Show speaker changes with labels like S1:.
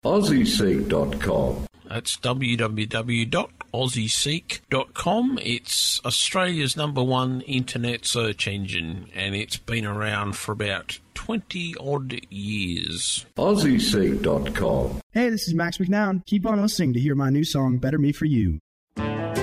S1: AussieSeek.com.
S2: That's www.aussieseek.com. It's Australia's #1 internet search engine, and it's been around for about 20-odd years.
S1: AussieSeek.com.
S3: Hey, this is Max McNown. Keep on listening to hear my new song, Better Me For You.